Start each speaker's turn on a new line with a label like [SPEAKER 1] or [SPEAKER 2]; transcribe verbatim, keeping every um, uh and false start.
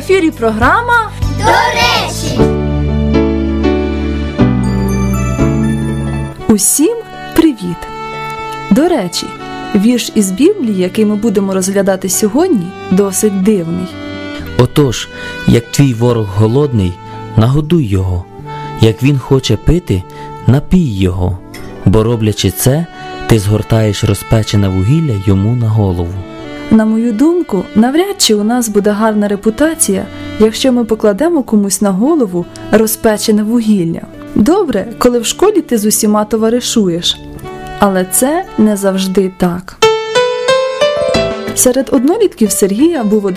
[SPEAKER 1] ефірі програма
[SPEAKER 2] «До речі».
[SPEAKER 1] Усім привіт! До речі, вірш із Біблії, який ми будемо розглядати сьогодні, досить дивний.
[SPEAKER 3] Отож, як твій ворог голодний, нагодуй його, як він хоче пити, напій його, бо роблячи це, ти згортаєш розпечене вугілля йому на голову.
[SPEAKER 1] На мою думку, навряд чи у нас буде гарна репутація, якщо ми покладемо комусь на голову розпечене вугілля. Добре, коли в школі ти з усіма товаришуєш, але це не завжди так. Серед однолітків Сергія був один